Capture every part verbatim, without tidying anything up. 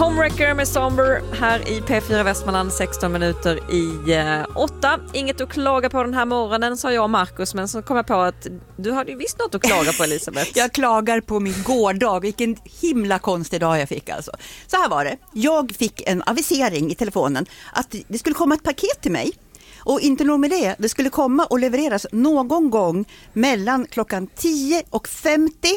Homewrecker med Somber här i P fyra Västmanland, sexton minuter i eh, åtta. Inget att klaga på den här morgonen, sa jag och Marcus, men så kom jag på att du hade ju visst något att klaga på, Elisabeth. Jag klagar på min gårdag, vilken himla konstig dag jag fick alltså. Så här var det, jag fick en avisering i telefonen att det skulle komma ett paket till mig. Och inte nog med det, det skulle komma och levereras någon gång mellan klockan tio och femtio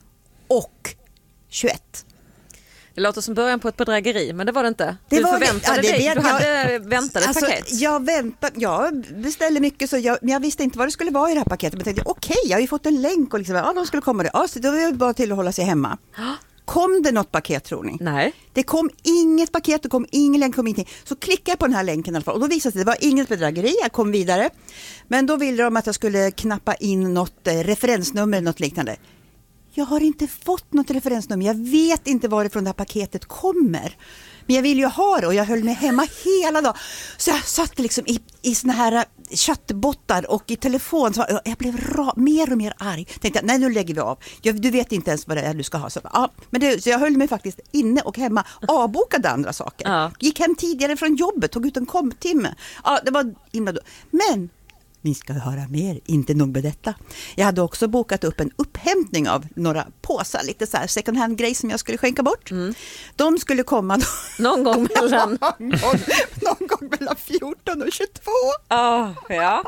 och tjugoett. Det låter som början på ett bedrägeri, men det var det inte. Det du var förväntade det, ja, det, dig, du jag, hade väntat ett alltså, paket. Jag väntade, jag beställde mycket, så jag, men jag visste inte vad det skulle vara i det här paketet. Men jag tänkte, okej, okay, jag har ju fått en länk och liksom, ja, de skulle komma det. Ja, så då var det bara till att hålla sig hemma. Kom det något paket, tror ni? Nej. Det kom inget paket, det kom ingen länk, kom ingenting. Så klickade jag på den här länken i alla fall, och då visade det sig att det var inget bedrägeri, jag kom vidare. Men då ville de att jag skulle knappa in något eh, referensnummer eller något liknande. Jag har inte fått något referensnummer, jag vet inte varifrån det här paketet kommer. Men jag vill ju ha det och jag höll mig hemma hela dagen. Så jag satt liksom i, i såna här chattbottar och i telefon. Så jag blev ra, mer och mer arg. Tänkte, nej, nu lägger vi av. Jag, du vet inte ens vad det är du ska ha. Så, ja, men det, så jag höll mig faktiskt inne och hemma. Avbokade andra saker. Ja. Gick hem tidigare från jobbet, tog ut en komptimme. Ja, det var himla då. Men ni ska höra mer, inte nog med detta. Jag hade också bokat upp en upphämtning av några påsar, lite så här second hand grej som jag skulle skänka bort. Mm. De skulle komma då, någon gång mellan någon, gång, någon gång mellan fjorton och tjugotvå. Oh, ja.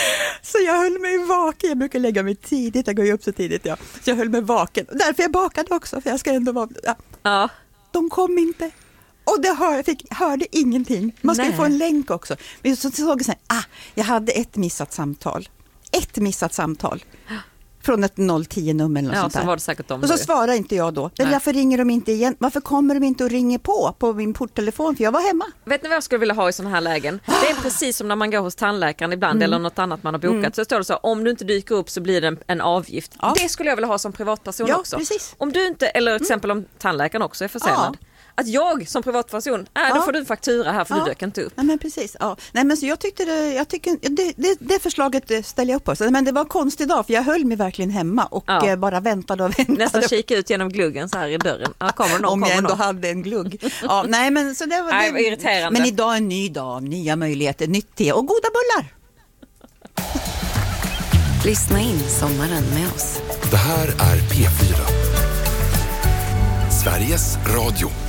Så jag höll mig vaken. Jag brukar lägga mig tidigt, jag går ju upp så tidigt. Ja. Så jag höll mig vaken. Därför jag bakade också, för jag ska ändå vara... Ja. Ja. De kom inte. Och det hör, jag fick, hörde ingenting. Man ska ju få en länk också. Men så såg jag så här, ah, jag hade ett missat samtal. Ett missat samtal. Från ett noll tio nummer eller något ja, sånt där. Så var det säkert om och så det. svarade inte jag då. Nej. Varför ringer de inte igen? Varför kommer de inte och ringer på på min porttelefon? För jag var hemma. Vet ni vad jag skulle vilja ha i sådana här lägen? Det är precis som när man går hos tandläkaren ibland, mm. eller något annat man har bokat. Mm. Så står det så, om du inte dyker upp så blir det en, en avgift. Ja. Det skulle jag vilja ha som privatperson ja, också. Precis. Om du inte, eller till exempel om tandläkaren också är försenad. Ja. Att jag som privatperson, äh, ja. då får du faktura här för ja. du dök inte upp. Nej, men precis. Ja. Nej, men så jag tyckte det, jag tycker, det, det, det förslaget ställer jag upp på. Så, men det var en konstig dag, för jag höll mig verkligen hemma och ja. bara väntade och väntade. Nästan kika ut genom gluggen så här i dörren. Ja, kommer någon, om jag kommer ändå någon. hade en glugg. Ja, nej, men så det var, nej, det, var irriterande. Men idag är en ny dag, nya möjligheter, nytt te och goda bullar. Lyssna in sommaren med oss. Det här är P fyra. Sveriges Radio.